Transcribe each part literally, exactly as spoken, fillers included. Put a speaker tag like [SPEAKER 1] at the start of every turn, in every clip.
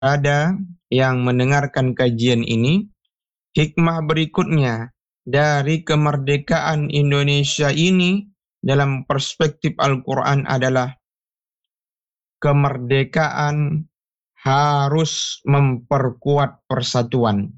[SPEAKER 1] ada yang mendengarkan kajian ini, hikmah berikutnya dari kemerdekaan Indonesia ini dalam perspektif Al-Quran adalah kemerdekaan harus memperkuat persatuan.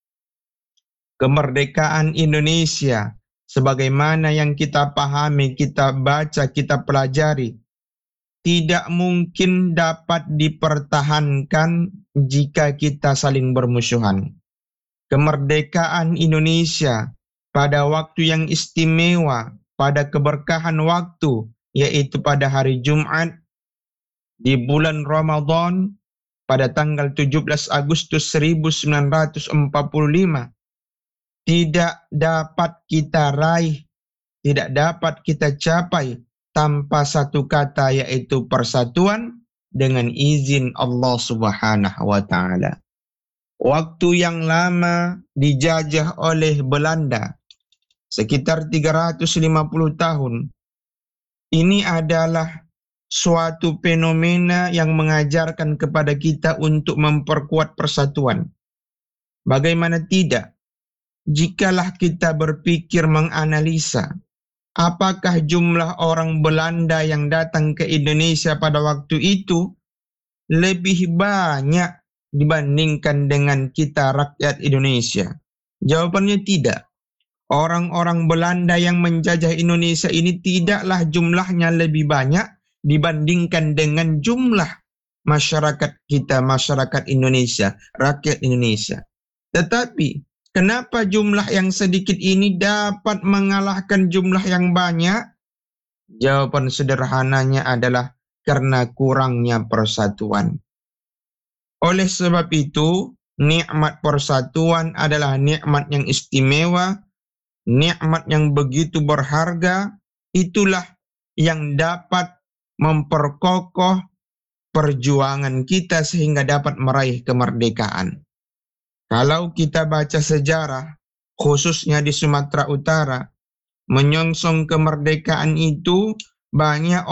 [SPEAKER 1] Kemerdekaan Indonesia, sebagaimana yang kita pahami, kita baca, kita pelajari, tidak mungkin dapat dipertahankan jika kita saling bermusuhan. Kemerdekaan Indonesia pada waktu yang istimewa, pada keberkahan waktu, yaitu pada hari Jumat di bulan Ramadan pada tanggal tujuh belas Agustus seribu sembilan ratus empat puluh lima, tidak dapat kita raih, tidak dapat kita capai tanpa satu kata, yaitu persatuan dengan izin Allah Subhanahu wa Ta'ala. Waktu yang lama dijajah oleh Belanda, sekitar tiga ratus lima puluh tahun, ini adalah suatu fenomena yang mengajarkan kepada kita untuk memperkuat persatuan. Bagaimana tidak? Jikalah kita berpikir menganalisa, apakah jumlah orang Belanda yang datang ke Indonesia pada waktu itu lebih banyak dibandingkan dengan kita rakyat Indonesia? Jawabannya tidak. Orang-orang Belanda yang menjajah Indonesia ini tidaklah jumlahnya lebih banyak dibandingkan dengan jumlah masyarakat kita, masyarakat Indonesia, rakyat Indonesia. Tetapi kenapa jumlah yang sedikit ini dapat mengalahkan jumlah yang banyak? Jawaban sederhananya adalah karena kurangnya persatuan. Oleh sebab itu, nikmat persatuan adalah nikmat yang istimewa, nikmat yang begitu berharga. Itulah yang dapat memperkokoh perjuangan kita sehingga dapat meraih kemerdekaan. Kalau kita baca sejarah, khususnya di Sumatera Utara, menyongsong kemerdekaan itu banyak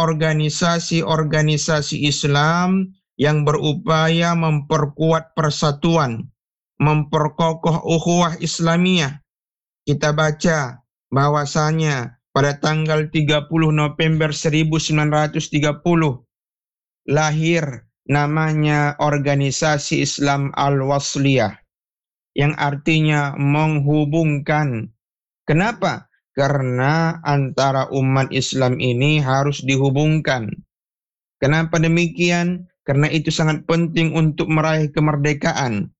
[SPEAKER 1] organisasi-organisasi Islam yang berupaya memperkuat persatuan, memperkokoh ukhuwah Islamiyah. Kita baca bahwasanya pada tanggal tiga puluh November seribu sembilan ratus tiga puluh lahir namanya Organisasi Islam Al-Wasliyah, yang artinya menghubungkan. Kenapa? Karena antara umat Islam ini harus dihubungkan. Kenapa demikian? Karena itu sangat penting untuk meraih kemerdekaan.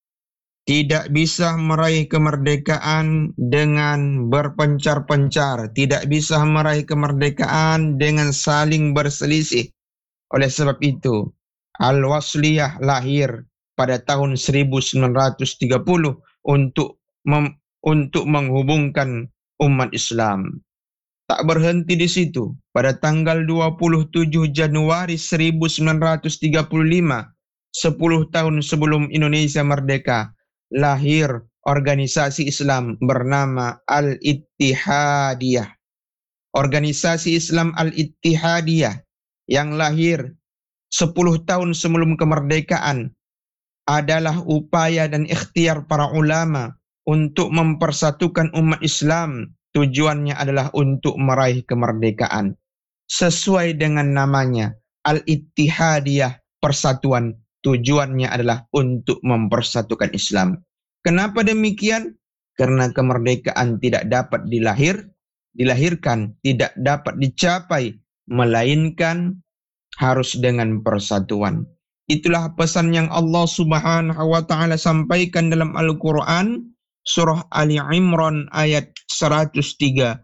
[SPEAKER 1] Tidak bisa meraih kemerdekaan dengan berpencar-pencar. Tidak bisa meraih kemerdekaan dengan saling berselisih. Oleh sebab itu, Al-Wasliyah lahir pada tahun seribu sembilan ratus tiga puluh untuk mem, untuk menghubungkan umat Islam. Tak berhenti di situ. Pada tanggal dua puluh tujuh Januari seribu sembilan ratus tiga puluh lima, sepuluh tahun sebelum Indonesia merdeka, lahir organisasi Islam bernama Al-Ittihadiyah. Organisasi Islam Al-Ittihadiyah yang lahir sepuluh tahun sebelum kemerdekaan adalah upaya dan ikhtiar para ulama untuk mempersatukan umat Islam. Tujuannya adalah untuk meraih kemerdekaan. Sesuai dengan namanya, Al-Ittihadiyah, persatuan. Tujuannya adalah untuk mempersatukan Islam. Kenapa demikian? Karena kemerdekaan tidak dapat dilahir, dilahirkan, tidak dapat dicapai, melainkan harus dengan persatuan. Itulah pesan yang Allah Subhanahu wa Ta'ala sampaikan dalam Al-Quran, surah Ali Imran ayat seratus tiga.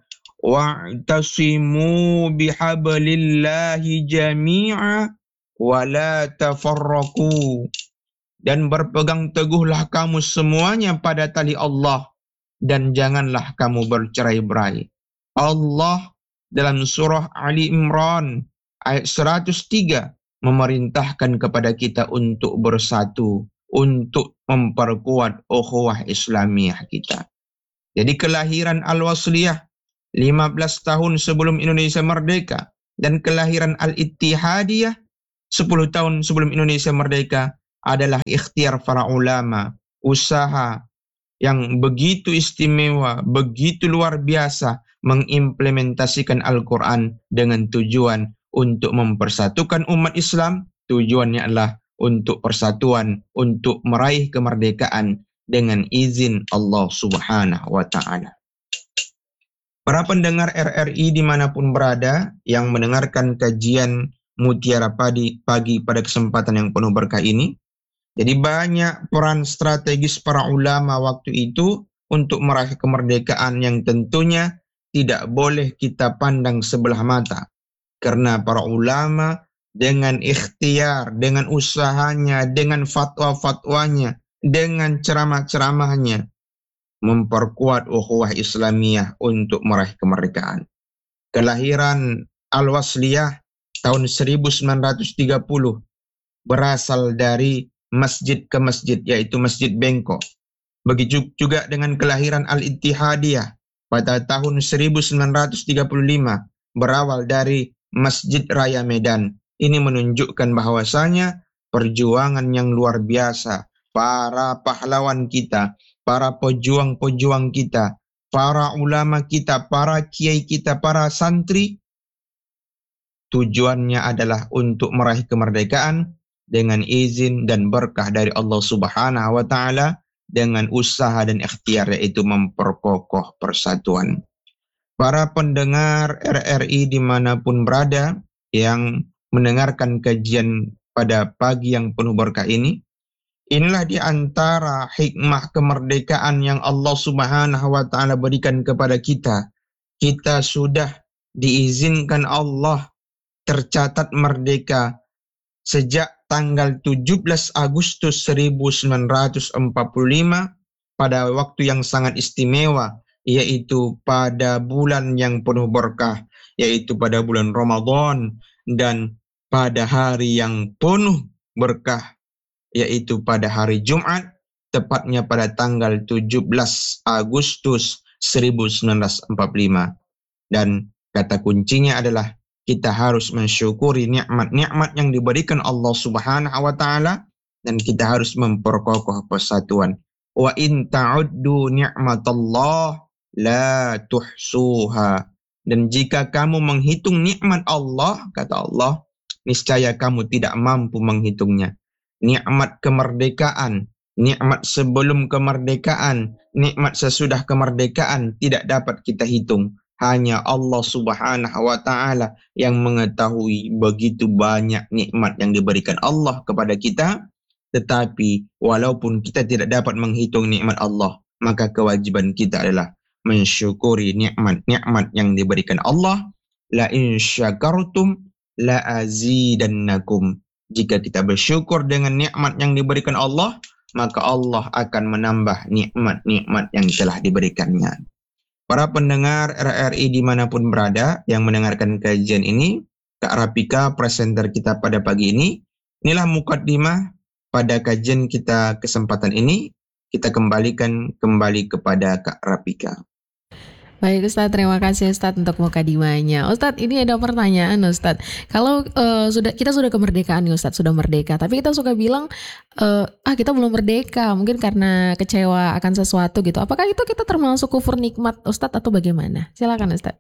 [SPEAKER 1] Wa'tasimu bihablillahi jami'a wa la tafarraqu. Dan berpegang teguhlah kamu semuanya pada tali Allah, dan janganlah kamu bercerai-berai. Allah dalam surah Ali Imran ayat seratus tiga memerintahkan kepada kita untuk bersatu, untuk memperkuat ukhuwah Islamiyah kita. Jadi kelahiran Al-Wasliyah lima belas tahun sebelum Indonesia merdeka dan kelahiran Al-Ittihadiyah sepuluh tahun sebelum Indonesia merdeka adalah ikhtiar para ulama, usaha yang begitu istimewa, begitu luar biasa mengimplementasikan Al-Quran dengan tujuan untuk mempersatukan umat Islam. Tujuannya adalah untuk persatuan, untuk meraih kemerdekaan dengan izin Allah Subhanahu wa Ta'ala. Para pendengar R R I dimanapun berada yang mendengarkan kajian Mutiara Padi pagi pada kesempatan yang penuh berkah ini, jadi banyak peran strategis para ulama waktu itu untuk meraih kemerdekaan yang tentunya tidak boleh kita pandang sebelah mata. Karena para ulama dengan ikhtiar, dengan usahanya, dengan fatwa-fatwanya, dengan ceramah-ceramahnya, memperkuat ukhuwah Islamiyah untuk meraih kemerdekaan. Kelahiran Al-Wasliyah tahun seribu sembilan ratus tiga puluh berasal dari masjid ke masjid, yaitu Masjid Bengkok. Begitu juga dengan kelahiran Al-Ittihadiyah pada tahun seribu sembilan ratus tiga puluh lima, berawal dari Masjid Raya Medan. Ini menunjukkan bahwasanya perjuangan yang luar biasa, para pahlawan kita, para pejuang-pejuang kita, para ulama kita, para kiai kita, para santri, tujuannya adalah untuk meraih kemerdekaan dengan izin dan berkah dari Allah Subhanahu wa Ta'ala, dengan usaha dan ikhtiar, yaitu memperkokoh persatuan. Para pendengar R R I dimanapun berada yang mendengarkan kajian pada pagi yang penuh berkah ini, inilah di antara hikmah kemerdekaan yang Allah Subhanahu wa Ta'ala berikan kepada kita. Kita sudah diizinkan Allah tercatat merdeka sejak tanggal tujuh belas Agustus seribu sembilan ratus empat puluh lima pada waktu yang sangat istimewa, yaitu pada bulan yang penuh berkah, yaitu pada bulan Ramadan, dan pada hari yang penuh berkah, yaitu pada hari Jumat, tepatnya pada tanggal tujuh belas Agustus seribu sembilan ratus empat puluh lima. Dan kata kuncinya adalah kita harus mensyukuri nikmat-nikmat yang diberikan Allah Subhanahu wa Ta'ala, dan kita harus memperkokoh persatuan. Wa in ta'uddu ni'matallah la tuhsuha. Dan jika kamu menghitung nikmat Allah, kata Allah, niscaya kamu tidak mampu menghitungnya. Nikmat kemerdekaan, nikmat sebelum kemerdekaan, nikmat sesudah kemerdekaan tidak dapat kita hitung. Hanya Allah Subhanahu wa Ta'ala yang mengetahui begitu banyak nikmat yang diberikan Allah kepada kita. Tetapi walaupun kita tidak dapat menghitung nikmat Allah, maka kewajiban kita adalah mensyukuri nikmat-nikmat yang diberikan Allah. La in syakartum la azidannakum. Jika kita bersyukur dengan nikmat yang diberikan Allah, maka Allah akan menambah nikmat-nikmat yang telah diberikannya. Para pendengar R R I dimanapun berada yang mendengarkan kajian ini, Kak Rapika, presenter kita pada pagi ini, inilah mukaddimah pada kajian kita kesempatan ini. Kita kembalikan kembali kepada Kak Rapika.
[SPEAKER 2] Baik Ustadz, terima kasih Ustadz untuk mukadimahnya. Ustadz, ini ada pertanyaan Ustadz. Kalau uh, sudah kita sudah kemerdekaan nih Ustadz, sudah merdeka, tapi kita suka bilang uh, ah kita belum merdeka, mungkin karena kecewa akan sesuatu gitu. Apakah itu kita termasuk kufur nikmat Ustadz atau bagaimana? Silakan Ustadz.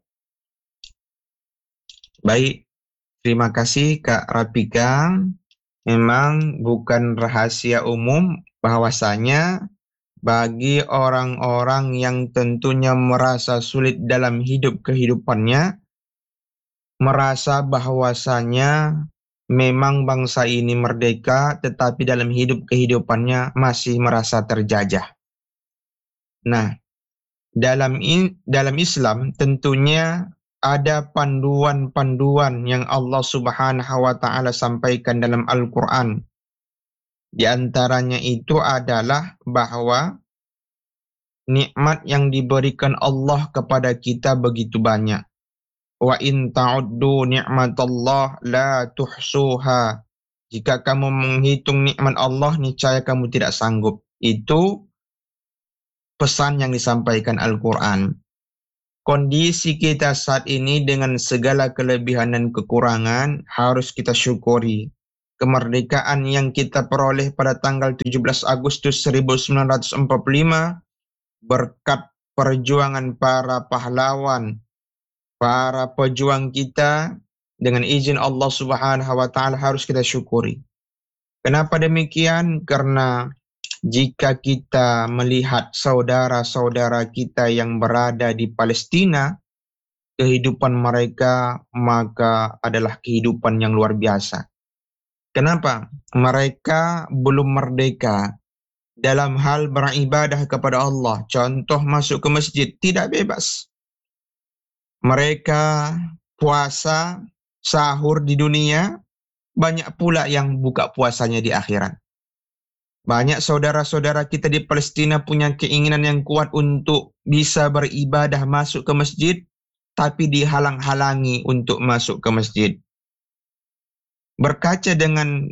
[SPEAKER 1] Baik, terima kasih Kak Rapika. Memang bukan rahasia umum bahwasanya bagi orang-orang yang tentunya merasa sulit dalam hidup kehidupannya, merasa bahwasanya memang bangsa ini merdeka, tetapi dalam hidup kehidupannya masih merasa terjajah. Nah, dalam in, dalam Islam tentunya ada panduan-panduan yang Allah Subhanahu wa Ta'ala sampaikan dalam Al-Quran. Di antaranya itu adalah bahwa nikmat yang diberikan Allah kepada kita begitu banyak. Wa in ta'uddu ni'matallah la tuhsuha. Jika kamu menghitung nikmat Allah, niscaya kamu tidak sanggup. Itu pesan yang disampaikan Al-Quran. Kondisi kita saat ini dengan segala kelebihan dan kekurangan harus kita syukuri. kemerdekaan yang kita peroleh pada tanggal tujuh belas Agustus seribu sembilan ratus empat puluh lima berkat perjuangan para pahlawan, para pejuang kita. Dengan izin Allah Subhanahu wa taala harus kita syukuri. Kenapa demikian? Karena jika kita melihat saudara-saudara kita yang berada di Palestina, kehidupan mereka maka adalah kehidupan yang luar biasa. Kenapa? Mereka belum merdeka dalam hal beribadah kepada Allah. Contoh masuk ke masjid, tidak bebas. Mereka puasa, sahur di dunia, banyak pula yang buka puasanya di akhirat. Banyak saudara-saudara kita di Palestina punya keinginan yang kuat untuk bisa beribadah masuk ke masjid, tapi dihalang-halangi untuk masuk ke masjid. Berkaca dengan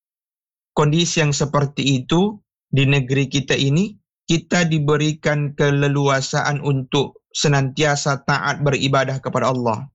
[SPEAKER 1] kondisi yang seperti itu, di negeri kita ini, kita diberikan keleluasaan untuk senantiasa taat beribadah kepada Allah.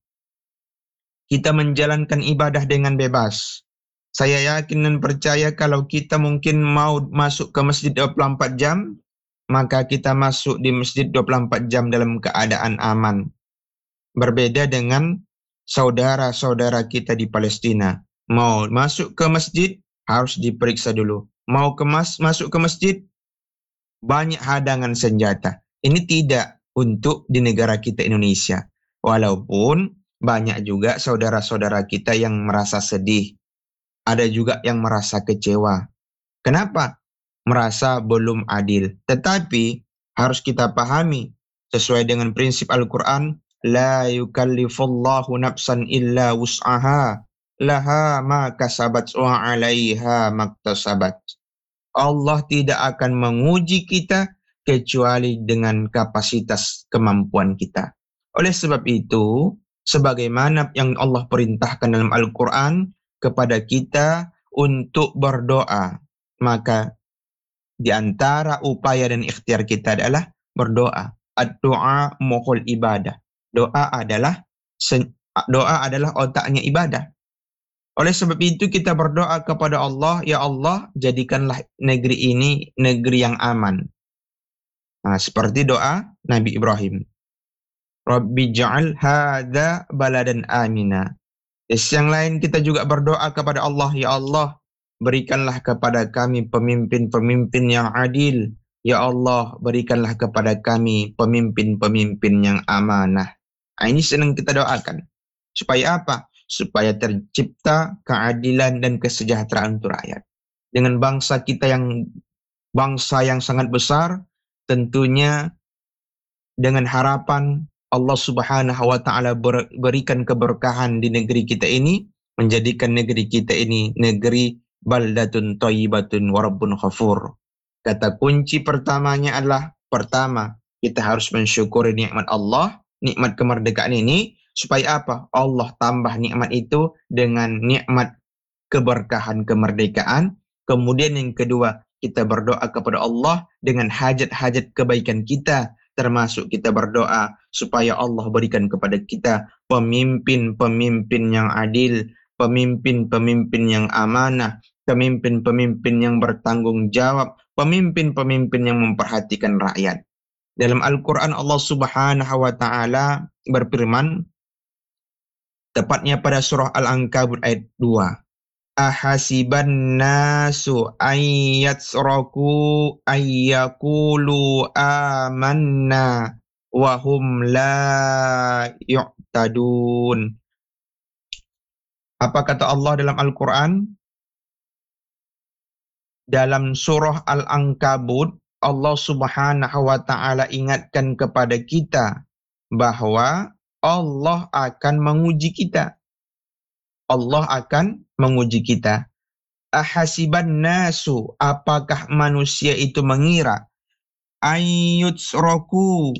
[SPEAKER 1] Kita menjalankan ibadah dengan bebas. Saya yakin dan percaya kalau kita mungkin mau masuk ke masjid dua puluh empat jam, maka kita masuk di masjid dua puluh empat jam dalam keadaan aman. Berbeda dengan saudara-saudara kita di Palestina. Mau masuk ke masjid, harus diperiksa dulu. Mau ke mas, masuk ke masjid, banyak hadangan senjata. Ini tidak untuk di negara kita Indonesia. Walaupun banyak juga saudara-saudara kita yang merasa sedih. Ada juga yang merasa kecewa. Kenapa? Merasa belum adil. Tetapi harus kita pahami sesuai dengan prinsip Al-Quran, la yukallifullahu nafsan illa wus'aha, laha ma kasabat wa 'alaiha maktasabat. Allah tidak akan menguji kita kecuali dengan kapasitas kemampuan kita. Oleh sebab itu, sebagaimana yang Allah perintahkan dalam Al-Quran kepada kita untuk berdoa, maka di antara upaya dan ikhtiar kita adalah berdoa. Ad-doa mukhul ibadah. Doa adalah doa adalah otaknya ibadah. Oleh sebab itu kita berdoa kepada Allah, ya Allah, jadikanlah negeri ini negeri yang aman. Nah, seperti doa Nabi Ibrahim. Rabbi ja'al hadza baladan amina. Di sisi yang lain kita juga berdoa kepada Allah, ya Allah, berikanlah kepada kami pemimpin-pemimpin yang adil. Ya Allah, berikanlah kepada kami pemimpin-pemimpin yang amanah. Nah, ini senang kita doakan. Supaya apa? Supaya tercipta keadilan dan kesejahteraan untuk rakyat. Dengan bangsa kita yang bangsa yang sangat besar, tentunya dengan harapan Allah Subhanahu wa taala berikan keberkahan di negeri kita ini, menjadikan negeri kita ini negeri baldatun thayyibatun wa rabbun ghafur. Kata kunci pertamanya adalah, pertama, kita harus mensyukuri nikmat Allah, nikmat kemerdekaan ini, supaya apa? Allah tambah nikmat itu dengan nikmat keberkahan kemerdekaan. Kemudian yang kedua, kita berdoa kepada Allah dengan hajat-hajat kebaikan kita, termasuk kita berdoa supaya Allah berikan kepada kita pemimpin-pemimpin yang adil, pemimpin-pemimpin yang amanah, pemimpin-pemimpin yang bertanggung jawab, pemimpin-pemimpin yang memperhatikan rakyat. Dalam Al-Quran Allah Subhanahu wa taala berfirman, tepatnya pada surah Al-Ankabut ayat dua. Ahasiban nasu ayyatsraku ayyakulu amanna wahum la yu'tadun. Apa kata Allah dalam Al-Quran? Dalam surah Al-Ankabut, Allah Subhanahu wa taala ingatkan kepada kita bahwa Allah akan menguji kita. Allah akan menguji kita. Ahasiban nasu, apakah manusia itu mengira, ayyutsraku,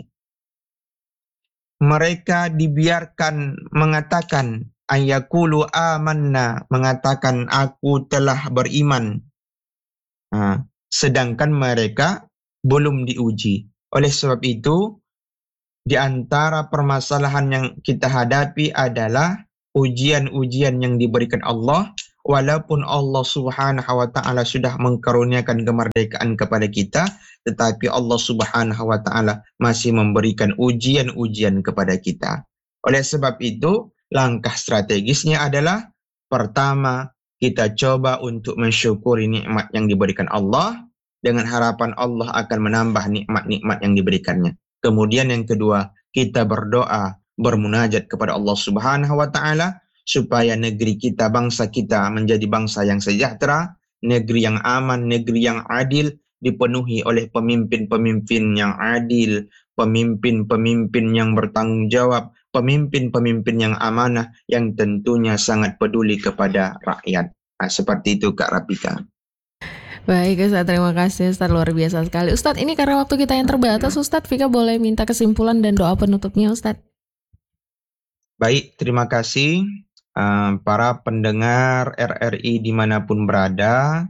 [SPEAKER 1] mereka dibiarkan mengatakan, ayyakulu amanna, mengatakan aku telah beriman. Nah, sedangkan mereka belum diuji. Oleh sebab itu, di antara permasalahan yang kita hadapi adalah ujian-ujian yang diberikan Allah walaupun Allah Subhanahu wa taala sudah mengkaruniakan kemerdekaan kepada kita, tetapi Allah Subhanahu wa taala masih memberikan ujian-ujian kepada kita. Oleh sebab itu, langkah strategisnya adalah pertama, kita coba untuk mensyukuri nikmat yang diberikan Allah dengan harapan Allah akan menambah nikmat-nikmat yang diberikannya. Kemudian yang kedua, kita berdoa, bermunajat kepada Allah Subhanahu wa taala supaya negeri kita, bangsa kita menjadi bangsa yang sejahtera, negeri yang aman, negeri yang adil, dipenuhi oleh pemimpin-pemimpin yang adil, pemimpin-pemimpin yang bertanggung jawab, pemimpin-pemimpin yang amanah, yang tentunya sangat peduli kepada rakyat. Nah, seperti itu Kak Rafika.
[SPEAKER 2] Baik Ustadz, terima kasih Ustadz, luar biasa sekali. Ustadz, ini karena waktu kita yang terbatas, Ustadz, Vika boleh minta kesimpulan dan doa penutupnya Ustadz?
[SPEAKER 1] Baik, terima kasih uh, para pendengar R R I dimanapun berada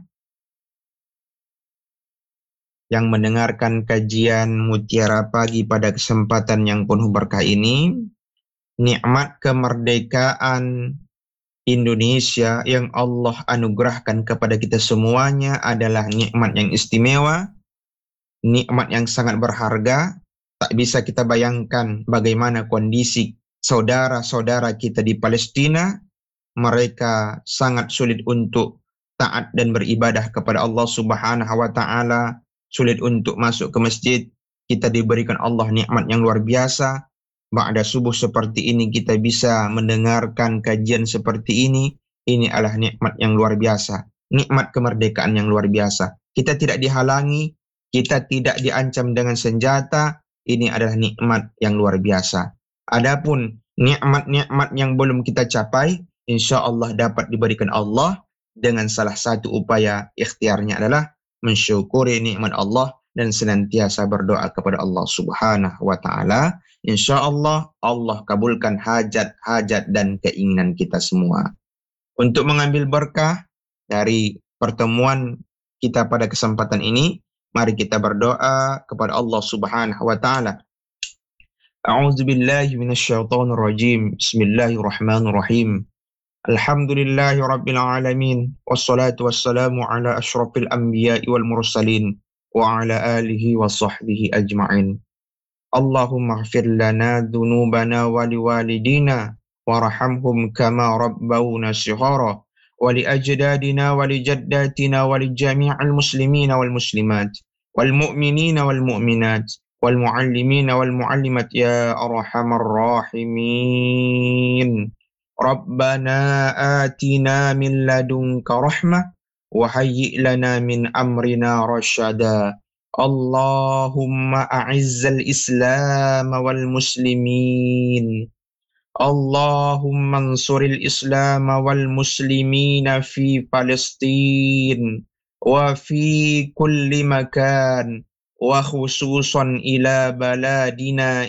[SPEAKER 1] yang mendengarkan kajian Mutiara Pagi pada kesempatan yang penuh berkah ini. Nikmat kemerdekaan Indonesia yang Allah anugerahkan kepada kita semuanya adalah nikmat yang istimewa, nikmat yang sangat berharga. Tak bisa kita bayangkan bagaimana kondisi saudara-saudara kita di Palestina. Mereka sangat sulit untuk taat dan beribadah kepada Allah Subhanahu wa taala, sulit untuk masuk ke masjid. Kita diberikan Allah nikmat yang luar biasa. Ba'da subuh seperti ini kita bisa mendengarkan kajian seperti ini. Ini adalah nikmat yang luar biasa. Nikmat kemerdekaan yang luar biasa. Kita tidak dihalangi, kita tidak diancam dengan senjata. Ini adalah nikmat yang luar biasa. Adapun nikmat-nikmat yang belum kita capai, insya Allah dapat diberikan Allah dengan salah satu upaya ikhtiarnya adalah mensyukuri nikmat Allah dan senantiasa berdoa kepada Allah Subhanahu wa taala. Insya Allah, Allah kabulkan hajat-hajat dan keinginan kita semua. Untuk mengambil berkah dari pertemuan kita pada kesempatan ini, mari kita berdoa kepada Allah Subhanahu wa taala. A'udzu billahi minasyaitonir rajim. Bismillahirrahmanirrahim. Alhamdulillahi rabbil alamin. Wassalatu wassalamu ala asyrafil anbiya'i wal mursalin wa ala alihi wa sahbihi ajma'in. Allahumma ighfir lana dhunubana wa liwalidina warhamhum kama rabbawna shighara wa li ajdadina wa li jaddatina wa li jami'il muslimina wal muslimat wal mu'minina wal mu'minat wal muallimina wal muallimat ya arhamar rahimin. Rabbana atina min ladunka rahmah wa hayyi' lana min amrina rasyada. Allahumma a'izzal Islam wal muslimin. Allahumma ansuril Islam wal muslimina fi Palestin wa fi kulli makan wa khususan ila baladina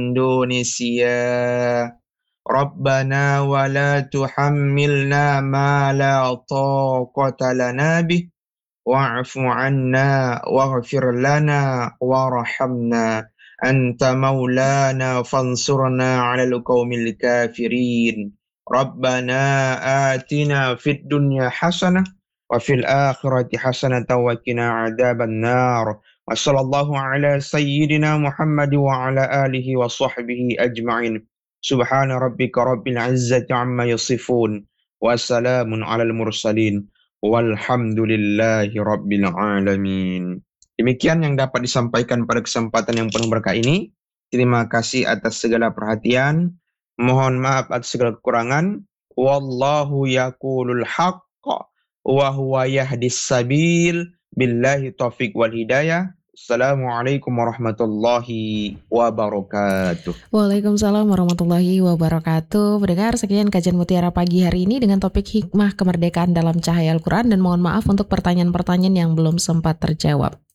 [SPEAKER 1] Indonesia. Rabbana wa la tuhammilna ma la taqata lana bih wa'fu 'anna waghfir lana warhamna anta maulana fansurna 'alal qaumil kafirin. Rabbana atina fid dunya hasanah wa fil akhirati hasanatan wa qina 'adzaban nar. Wa sallallahu ala sayyidina Muhammad wa ala alihi wa sahbihi ajma'in. Subhana rabbika rabbil izzati amma yasifun wa salamun 'alal mursalin. Walhamdulillahi rabbil alamin. Demikian yang dapat disampaikan pada kesempatan yang penuh berkah ini. Terima kasih atas segala perhatian. Mohon maaf atas segala kekurangan. Wallahu yaqulul haqqa wa huwa yahdis sabil. Billahi taufiq wal hidayah. Assalamualaikum warahmatullahi wabarakatuh.
[SPEAKER 2] Waalaikumsalam warahmatullahi wabarakatuh. Pendengar, sekian kajian Mutiara Pagi hari ini dengan topik hikmah kemerdekaan dalam cahaya Al-Quran, dan mohon maaf untuk pertanyaan-pertanyaan yang belum sempat terjawab.